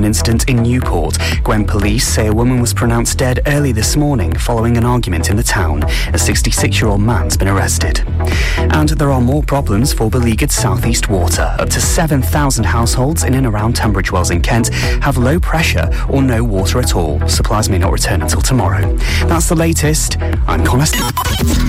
gunman incident in Newport. Gwent police say a woman was pronounced dead early this morning following an argument in the town. A 66-year-old man's been arrested. And there are more problems for beleaguered South East Water. Up to 7,000 households in and around Tunbridge Wells in Kent have low pressure or no water at all. Supplies may not return until tomorrow. That's the latest. I'm Connor.